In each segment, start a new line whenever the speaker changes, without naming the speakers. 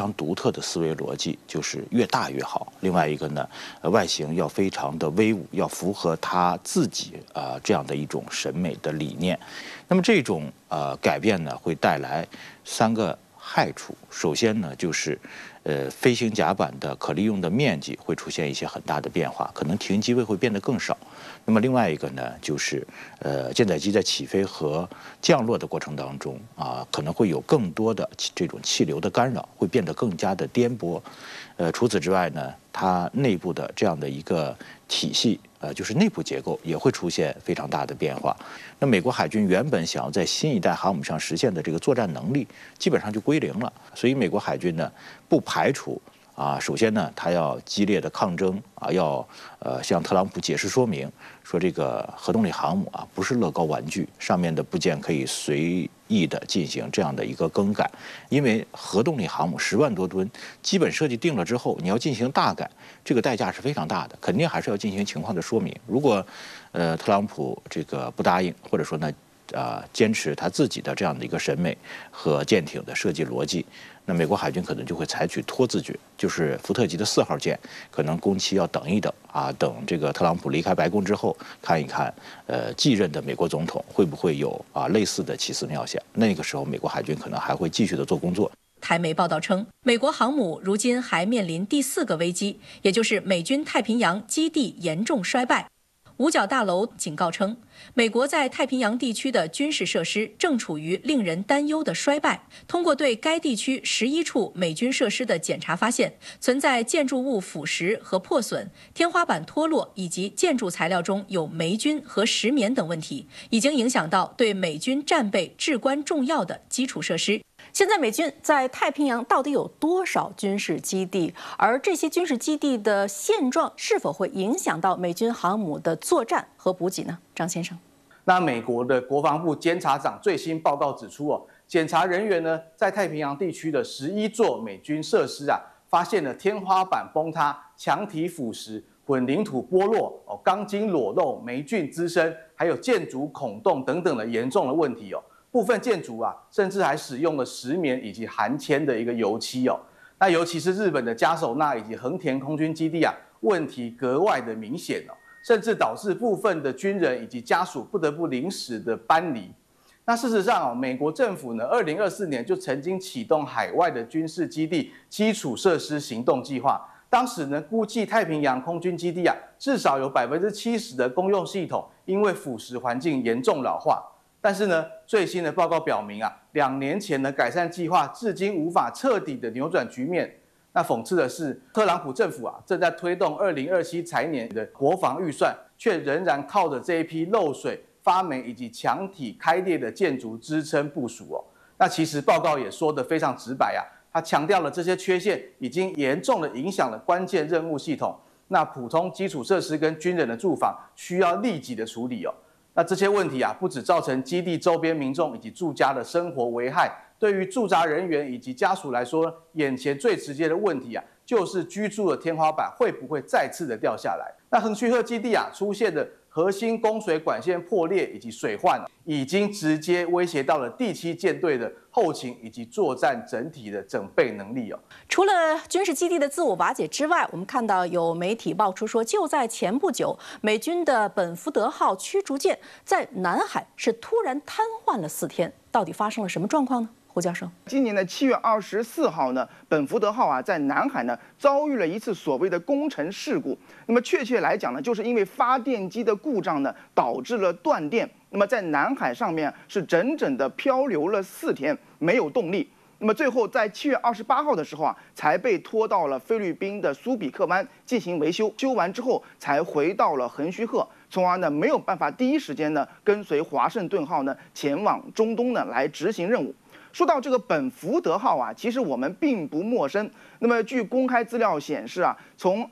常独特的思维逻辑，就是越大越好。另外一个呢，外形要非常的威武，要符合他自己这样的一种审美的理念。那么这种改变呢，会带来3个害处。首先呢，就是飞行甲板的可利用的面积会出现一些很大的变化，可能停机位会变得更少。那么另外一个呢，就是舰载机在起飞和降落的过程当中可能会有更多的这种气流的干扰，会变得更加的颠簸。除此之外呢，它内部的这样的一个体系，就是内部结构也会出现非常大的变化。那美国海军原本想要在新一代航母上实现的这个作战能力，基本上就归零了。所以美国海军呢，不排除首先呢，他要激烈的抗争要向特朗普解释说明，说这个核动力航母不是乐高玩具，上面的部件可以随意的进行这样的一个更改。因为核动力航母10万多吨，基本设计定了之后，你要进行大改，这个代价是非常大的，肯定还是要进行情况的说明。如果特朗普这个不答应，或者说呢坚持他自己的这样的一个审美和舰艇的设计逻辑，那美国海军可能就会采取拖字诀，就是福特级的4号舰可能工期要等一等等这个特朗普离开白宫之后，看一看继任的美国总统会不会有类似的奇思妙想。那个时候美国海军可能还会继续的做工作。
台媒报道称，美国航母如今还面临第4个危机，也就是美军太平洋基地严重衰败。五角大楼警告称，美国在太平洋地区的军事设施正处于令人担忧的衰败。通过对该地区11处美军设施的检查发现，存在建筑物腐蚀和破损、天花板脱落以及建筑材料中有霉菌和石棉等问题，已经影响到对美军战备至关重要的基础设施。
现在美军在太平洋到底有多少军事基地？而这些军事基地的现状是否会影响到美军航母的作战和补给呢？张先生，
那美国的国防部监察长最新报告指出检查人员呢在太平洋地区的11座美军设施发现了天花板崩塌、墙体腐蚀、混凝土剥落、钢筋裸露、霉菌滋生，还有建筑孔洞等等的严重的问题部分建筑甚至还使用了石棉以及含铅的一个油漆那尤其是日本的嘉手纳以及横田空军基地问题格外的明显甚至导致部分的军人以及家属不得不临时的搬离。那事实上美国政府呢，2024年就曾经启动海外的军事基地基础设施行动计划。当时呢，估计太平洋空军基地至少有70%的公用系统因为腐蚀环境严重老化。但是呢，最新的报告表明2年前的改善计划至今无法彻底的扭转局面。那讽刺的是，特朗普政府正在推动2027财年的国防预算，却仍然靠着这一批漏水、发霉以及墙体开裂的建筑支撑部署那其实报告也说得非常直白他强调了这些缺陷已经严重的影响了关键任务系统。那普通基础设施跟军人的住房需要立即的处理那这些问题不只造成基地周边民众以及住家的生活危害，对于驻扎人员以及家属来说，眼前最直接的问题就是居住的天花板会不会再次的掉下来。那横须贺基地出现的核心供水管线破裂以及水患已经直接威胁到了第7舰队的后勤以及作战整体的整备能力
除了军事基地的自我瓦解之外，我们看到有媒体爆出说，就在前不久，美军的本福德号驱逐舰在南海是突然瘫痪了4天，到底发生了什么状况呢？胡教授，
今年的7月24号呢，本福德号在南海呢遭遇了一次所谓的工程事故。那么确切来讲呢，就是因为发电机的故障呢，导致了断电。那么在南海上面是整整的漂流了4天，没有动力。那么最后在7月28号的时候才被拖到了菲律宾的苏比克湾进行维修，修完之后才回到了横须贺，从而呢没有办法第一时间呢跟随华盛顿号呢前往中东呢来执行任务。说到这个本福德号其实我们并不陌生。那么据公开资料显示从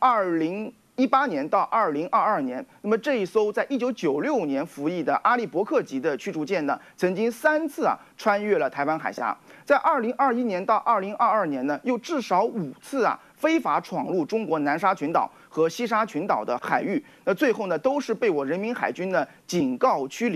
2018年到2022年，那么这一艘在1996年服役的阿利伯克级的驱逐舰呢，曾经3次穿越了台湾海峡。在2021年到2022年呢，又至少5次非法闯入中国南沙群岛和西沙群岛的海域。那最后呢，都是被我人民海军呢警告驱离。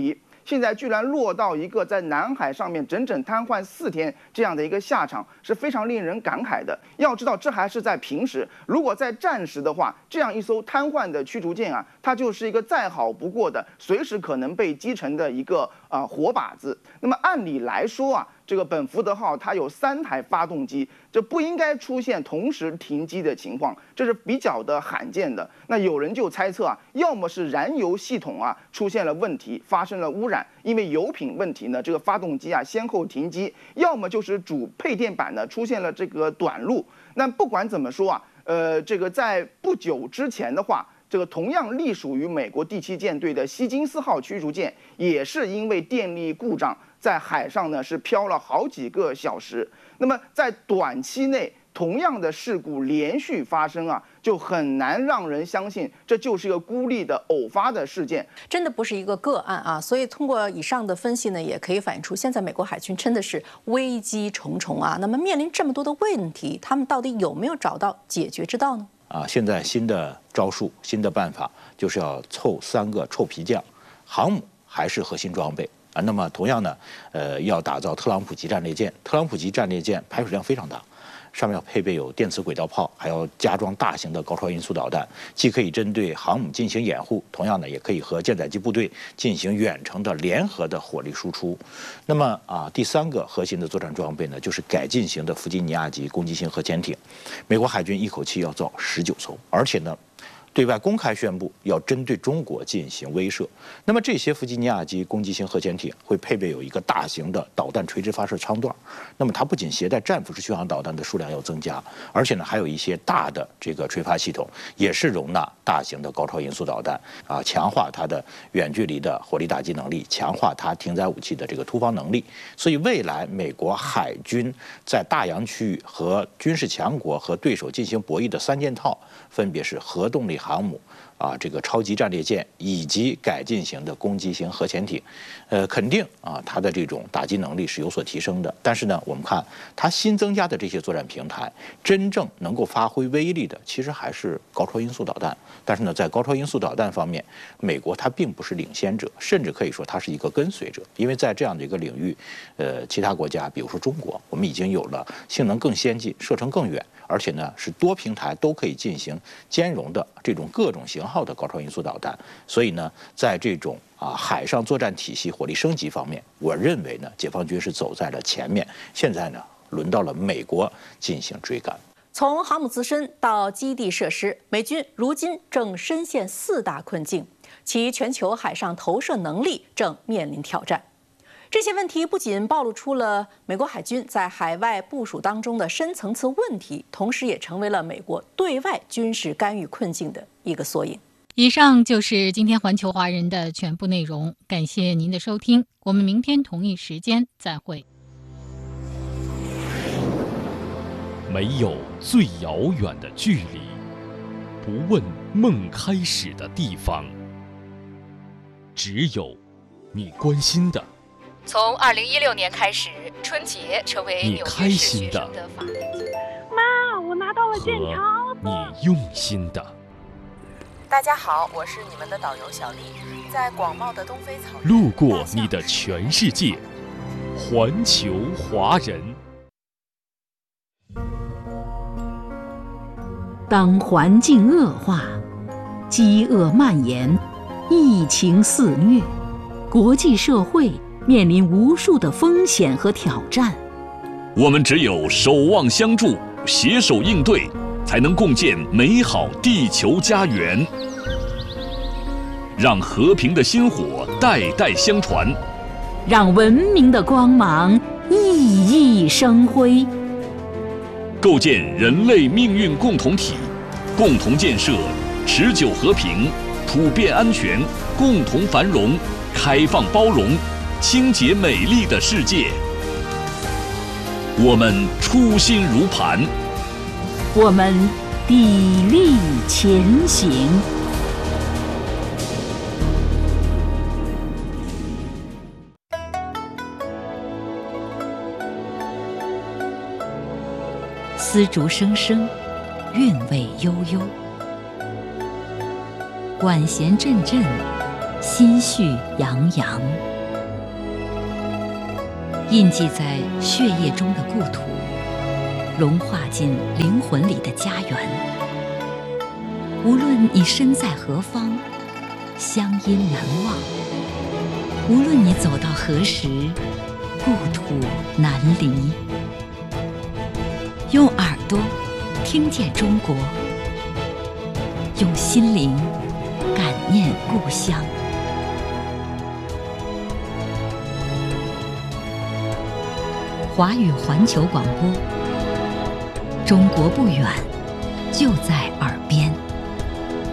现在居然落到一个在南海上面整整瘫痪4天这样的一个下场，是非常令人感慨的。要知道，这还是在平时，如果在战时的话，这样一艘瘫痪的驱逐舰啊，它就是一个再好不过的，随时可能被击沉的一个活靶子。那么按理来说啊，这个本福德号它有3台发动机，这不应该出现同时停机的情况，这是比较的罕见的。那有人就猜测啊，要么是燃油系统啊出现了问题，发生了污染，因为油品问题呢，这个发动机啊先后停机；要么就是主配电板呢出现了这个短路。那不管怎么说啊，这个在不久之前的话，这个同样隶属于美国第7舰队的希金斯号驱逐舰，也是因为电力故障，在海上呢是漂了好几个小时。那么在短期内，同样的事故连续发生啊，就很难让人相信这就是一个孤立的偶发的事件，
真的不是一个个案啊。所以通过以上的分析呢，也可以反映出现在美国海军真的是危机重重啊。那么面临这么多的问题，他们到底有没有找到解决之道呢？
现在新的招数、新的办法就是要凑3个臭皮匠，航母还是核心装备啊。那么同样呢，要打造特朗普级战列舰。特朗普级战列舰排水量非常大，上面要配备有电磁轨道炮，还要加装大型的高超音速导弹，既可以针对航母进行掩护，同样呢也可以和舰载机部队进行远程的联合的火力输出。那么第3个核心的作战装备呢，就是改进型的弗吉尼亚级攻击型核潜艇。美国海军一口气要造19艘，而且呢，对外公开宣布要针对中国进行威慑。那么这些弗吉尼亚级攻击型核潜艇会配备有一个大型的导弹垂直发射舱段，那么它不仅携带战斧式巡航导弹的数量要增加，而且呢还有一些大的这个垂发系统，也是容纳大型的高超音速导弹强化它的远距离的火力打击能力，强化它停载武器的这个突防能力。所以未来美国海军在大洋区域和军事强国和对手进行博弈的3件套，分别是核动力航母这个超级战列舰以及改进型的攻击型核潜艇，肯定它的这种打击能力是有所提升的。但是呢，我们看它新增加的这些作战平台，真正能够发挥威力的，其实还是高超音速导弹。但是呢，在高超音速导弹方面，美国它并不是领先者，甚至可以说它是一个跟随者。因为在这样的一个领域，其他国家，比如说中国，我们已经有了性能更先进、射程更远，而且呢是多平台都可以进行兼容的这种各种型号的高超音速导弹。所以呢，在这种海上作战体系火力升级方面，我认为呢，解放军是走在了前面。现在呢，轮到了美国进行追赶。
从航母自身到基地设施，美军如今正深陷4大困境，其全球海上投射能力正面临挑战。这些问题不仅暴露出了美国海军在海外部署当中的深层次问题，同时也成为了美国对外军事干预困境的一个缩影。
以上就是今天环球华人的全部内容，感谢您的收听，我们明天同一时间再会。
没有最遥远的距离，不问梦开始的地方，只有你关心的。
从2016年开始，春节成为纽约市学生的法定节日。
妈，我拿到了建钞。
你用心的。
大家好，我是你们的导游小丽，在广袤的东非草原，
路过你的全世界，环球华人。
当环境恶化，饥饿蔓延，疫情肆虐，国际社会面临无数的风险和挑战。
我们只有守望相助，携手应对，才能共建美好地球家园，让和平的薪火代代相传，
让文明的光芒熠熠生辉，
构建人类命运共同体，共同建设持久和平、普遍安全、共同繁荣、开放包容、清洁美丽的世界。我们初心如磐，
我们砥砺前行。丝竹声声，韵味悠悠，管弦阵阵，心绪洋洋。 印记在血液中的故土，融化进灵魂里的家园。无论你身在何方，乡音难忘；无论你走到何时，故土难离。用耳朵听见中国，用心灵感念故乡。华语环球广播，中国不远，就在耳边。